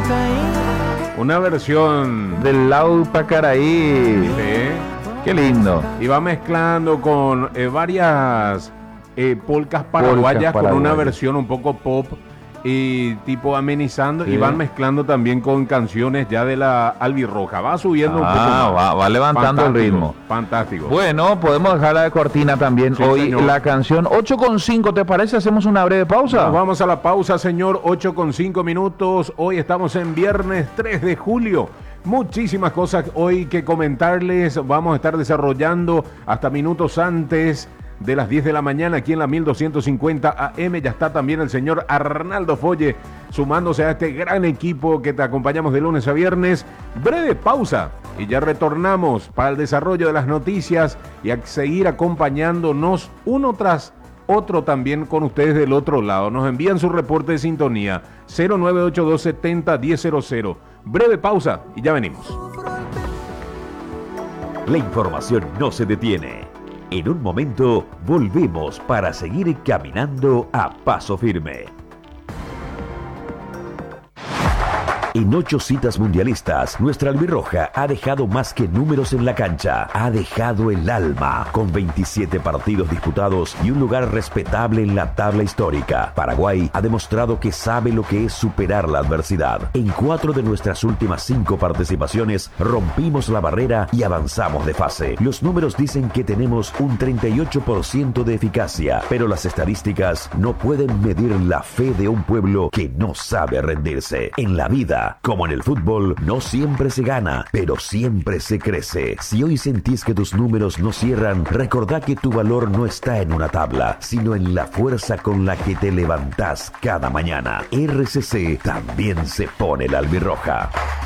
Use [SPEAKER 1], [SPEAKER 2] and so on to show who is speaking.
[SPEAKER 1] Una versión
[SPEAKER 2] del Lau Pacaraí.
[SPEAKER 1] sí,
[SPEAKER 2] Qué lindo.
[SPEAKER 1] y va mezclando con varias polcas paraguayas con una
[SPEAKER 2] paraguayas.
[SPEAKER 1] versión un poco pop y tipo amenizando,
[SPEAKER 2] Sí.
[SPEAKER 1] y van mezclando también con canciones ya de la albirroja. Va subiendo un poco más.
[SPEAKER 2] Va levantando el
[SPEAKER 1] Fantástico,
[SPEAKER 2] ritmo.
[SPEAKER 1] Fantástico.
[SPEAKER 2] Bueno, podemos dejar la de cortina también.
[SPEAKER 1] Sí,
[SPEAKER 2] Hoy
[SPEAKER 1] señor.
[SPEAKER 2] la canción 8:05, ¿te parece? ¿Hacemos una breve pausa?
[SPEAKER 1] Nos vamos a la pausa, señor. 8:05. Hoy estamos en viernes 3 de julio. Muchísimas cosas hoy que comentarles. Vamos a estar desarrollando hasta minutos antes de las 10 de la mañana aquí en la 1250 AM. Ya está también el señor Arnaldo Folle sumándose a este gran equipo que te acompañamos de lunes a viernes. Breve pausa y ya retornamos para el desarrollo de las noticias y a seguir acompañándonos uno tras otro también con ustedes del otro lado. Nos envían su reporte de sintonía 0982701000. Breve pausa y ya venimos.
[SPEAKER 3] La información no se detiene. En un momento volvemos para seguir caminando a paso firme. En 8 citas mundialistas, nuestra albirroja ha dejado más que números en la cancha. Ha dejado el alma, con 27 partidos disputados y un lugar respetable en la tabla histórica. Paraguay ha demostrado que sabe lo que es superar la adversidad. En 4 de nuestras últimas 5 participaciones, rompimos la barrera y avanzamos de fase. Los números dicen que tenemos un 38% de eficacia, pero las estadísticas no pueden medir la fe de un pueblo que no sabe rendirse. En la vida, como en el fútbol, no siempre se gana, pero siempre se crece. Si hoy sentís que tus números no cierran, recordá que tu valor no está en una tabla, sino en la fuerza con la que te levantás cada mañana. RCC también se pone la albirroja.